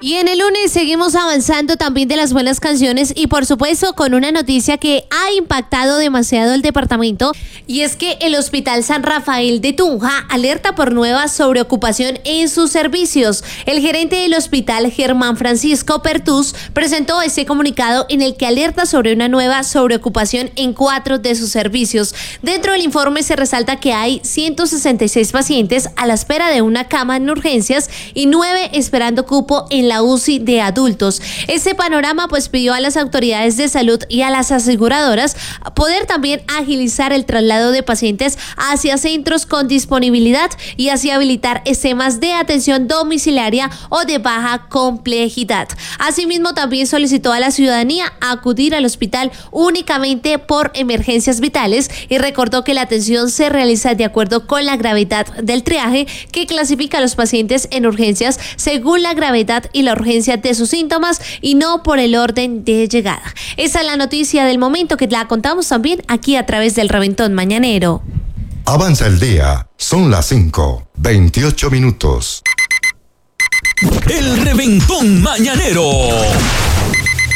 Y en el lunes seguimos avanzando también de las buenas canciones y por supuesto con una noticia que ha impactado demasiado el departamento, y es que el Hospital San Rafael de Tunja alerta por nueva sobreocupación en sus servicios. El gerente del hospital, Germán Francisco Pertús, presentó ese comunicado en el que alerta sobre una nueva sobreocupación en 4 de sus servicios. Dentro del informe se resalta que hay 166 pacientes a la espera de una cama en urgencias y 9 esperando cupo en la UCI de adultos. Este panorama pues pidió a las autoridades de salud y a las aseguradoras poder también agilizar el traslado de pacientes hacia centros con disponibilidad y así habilitar esquemas de atención domiciliaria o de baja complejidad. Asimismo, también solicitó a la ciudadanía acudir al hospital únicamente por emergencias vitales y recordó que la atención se realiza de acuerdo con la gravedad del triaje que clasifica a los pacientes en urgencias según la gravedad y la urgencia de sus síntomas y no por el orden de llegada. Esa es la noticia del momento que la contamos también aquí a través del Reventón Mañanero. Avanza el día, son las 5:28. El Reventón Mañanero.